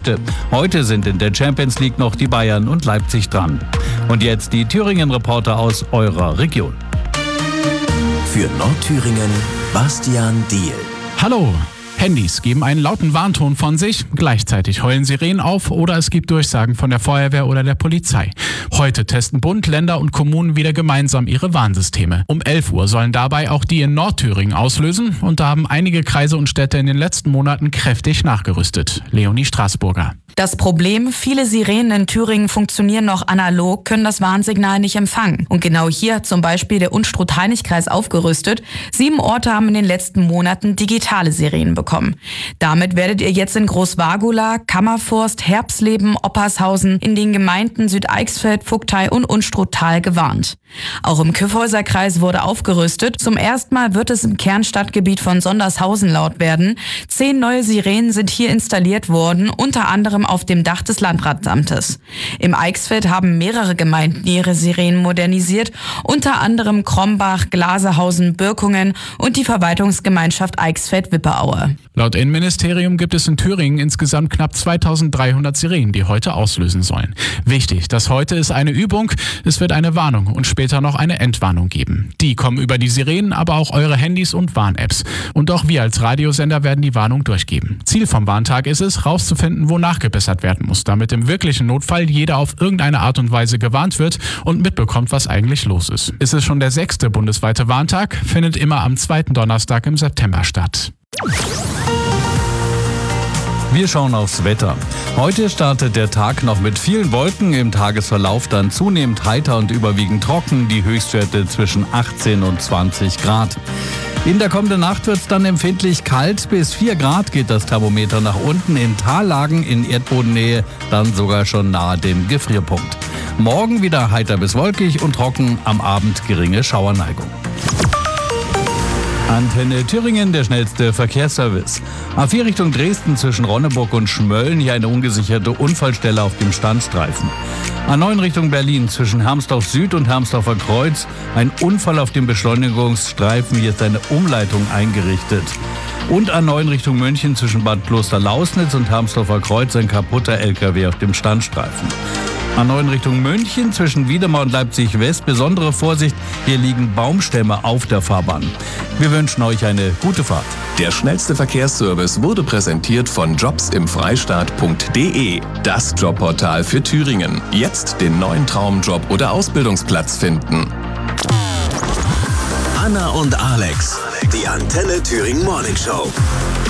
Punkte. Heute sind in der Champions League noch die Bayern und Leipzig dran. Und jetzt die Thüringen-Reporter aus eurer Region. Für Nordthüringen Bastian Diehl. Hallo! Handys geben einen lauten Warnton von sich, gleichzeitig heulen Sirenen auf oder es gibt Durchsagen von der Feuerwehr oder der Polizei. Heute testen Bund, Länder und Kommunen wieder gemeinsam ihre Warnsysteme. Um 11 Uhr sollen dabei auch die in Nordthüringen auslösen und da haben einige Kreise und Städte in den letzten Monaten kräftig nachgerüstet. Leonie Straßburger. Das Problem, viele Sirenen in Thüringen funktionieren noch analog, können das Warnsignal nicht empfangen. Und genau hier hat zum Beispiel der Unstrut-Heinig-Kreis aufgerüstet. 7 Orte haben in den letzten Monaten digitale Sirenen bekommen. Damit werdet ihr jetzt in Großwargula, Kammerforst, Herbsleben, Oppershausen, in den Gemeinden Südeichsfeld, Vogtei und Unstruttal gewarnt. Auch im Kyffhäuser-Kreis wurde aufgerüstet. Zum ersten Mal wird es im Kernstadtgebiet von Sondershausen laut werden. 10 neue Sirenen sind hier installiert worden, unter anderem auf dem Dach des Landratsamtes. Im Eichsfeld haben mehrere Gemeinden ihre Sirenen modernisiert, unter anderem Krombach, Glaserhausen, Birkungen und die Verwaltungsgemeinschaft Eichsfeld-Wippeaue. Laut Innenministerium gibt es in Thüringen insgesamt knapp 2300 Sirenen, die heute auslösen sollen. Wichtig, das heute ist eine Übung, es wird eine Warnung und später noch eine Entwarnung geben. Die kommen über die Sirenen, aber auch eure Handys und Warn-Apps. Und auch wir als Radiosender werden die Warnung durchgeben. Ziel vom Warntag ist es, rauszufinden, wo nachgebessert werden muss, damit im wirklichen Notfall jeder auf irgendeine Art und Weise gewarnt wird und mitbekommt, was eigentlich los ist. Ist es schon der 6. bundesweite Warntag, findet immer am 2. Donnerstag im September statt. Wir schauen aufs Wetter. Heute startet der Tag noch mit vielen Wolken, im Tagesverlauf dann zunehmend heiter und überwiegend trocken, die Höchstwerte zwischen 18 und 20 Grad. In der kommenden Nacht wird es dann empfindlich kalt, bis 4 Grad geht das Thermometer nach unten, in Tallagen in Erdbodennähe dann sogar schon nahe dem Gefrierpunkt. Morgen wieder heiter bis wolkig und trocken, am Abend geringe Schauerneigung. Antenne Thüringen, der schnellste Verkehrsservice. A4 Richtung Dresden zwischen Ronneburg und Schmölln, hier eine ungesicherte Unfallstelle auf dem Standstreifen. A9 Richtung Berlin zwischen Hermsdorf Süd und Hermsdorfer Kreuz, ein Unfall auf dem Beschleunigungsstreifen, hier ist eine Umleitung eingerichtet. Und A9 Richtung München zwischen Bad Kloster-Lausnitz und Hermsdorfer Kreuz, ein kaputter LKW auf dem Standstreifen. A9 Richtung München zwischen Wiedemer und Leipzig-West. Besondere Vorsicht, hier liegen Baumstämme auf der Fahrbahn. Wir wünschen euch eine gute Fahrt. Der schnellste Verkehrsservice wurde präsentiert von jobsimfreistaat.de, das Jobportal für Thüringen. Jetzt den neuen Traumjob oder Ausbildungsplatz finden. Anna und Alex, die Antenne Thüringen Morning Show.